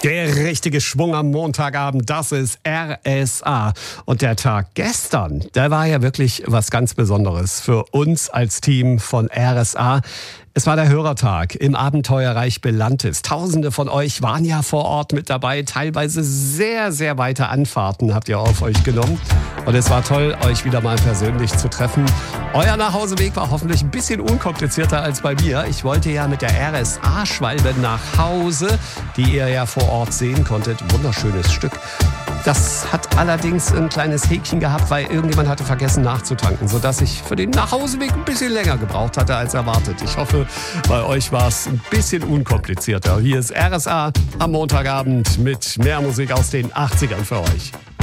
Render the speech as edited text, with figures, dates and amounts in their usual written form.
Der richtige Schwung am Montagabend, das ist RSA. Und der Tag gestern, der war ja wirklich was ganz Besonderes für uns als Team von RSA. Es war der Hörertag im Abenteuerreich Belantis. Tausende von euch waren ja vor Ort mit dabei. Teilweise sehr, sehr weite Anfahrten habt ihr auf euch genommen. Und es war toll, euch wieder mal persönlich zu treffen. Euer Nachhauseweg war hoffentlich ein bisschen unkomplizierter als bei mir. Ich wollte ja mit der RSA-Schwalbe nach Hause, die ihr ja vor Ort sehen konntet. Wunderschönes Stück. Das hat allerdings ein kleines Häkchen gehabt, weil irgendjemand hatte vergessen nachzutanken, sodass ich für den Nachhauseweg ein bisschen länger gebraucht hatte als erwartet. Ich hoffe, bei euch war es ein bisschen unkomplizierter. Hier ist RSA am Montagabend mit mehr Musik aus den 80ern für euch.